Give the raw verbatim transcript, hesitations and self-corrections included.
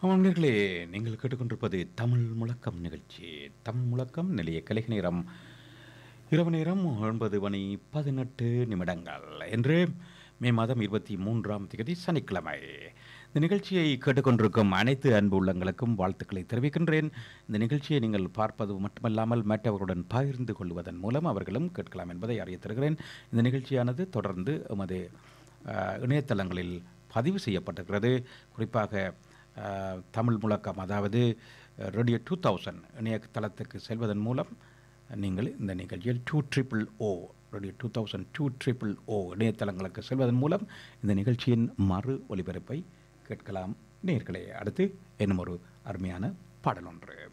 ஆமாம் நேர்களே, நீங்கள் கேட்டுக்கொண்டிருப்பது தமிழ் முழக்கம் நிகழ்ச்சி. தமிழ் முழக்கம் நிலைய கலைக நேரம் இரவு நேரம் ஒன்பது மணி பதினெட்டு நிமிடங்கள். என்று மே மாதம் இருபத்தி மூன்றாம் தேதி சனிக்கிழமை. இந்த நிகழ்ச்சியை கேட்டுக்கொண்டிருக்கும் அனைத்து அன்பு உள்ளங்களுக்கும் வாழ்த்துக்களை தெரிவிக்கின்றேன். இந்த நிகழ்ச்சியை நீங்கள் பார்ப்பது மட்டுமல்லாமல் மற்றவர்களுடன் பகிர்ந்து கொள்வதன் மூலம் அவர்களும் கேட்கலாம் என்பதை அறிய தருகிறேன். இந்த நிகழ்ச்சியானது தொடர்ந்து எமது அஹ், இணையதளங்களில் பதிவு செய்யப்பட்டிருக்கிறது. குறிப்பாக அஹ், தமிழ் முழக்கம், அதாவது ரேடியோ டூ தௌசண்ட் இணையதளத்துக்கு செல்வதன் மூலம் நீங்கள் இந்த நிகழ்ச்சியில் டூ ட்ரிபிள் ஓ radio two thousand two triple ஓ இணையதளங்களுக்கு செல்வதன் மூலம் இந்த நிகழ்ச்சியின் மறு ஒலிபரப்பை கேட்கலாம் நேர்களே. அடுத்து இன்னும் ஒரு அருமையான பாடல் ஒன்று.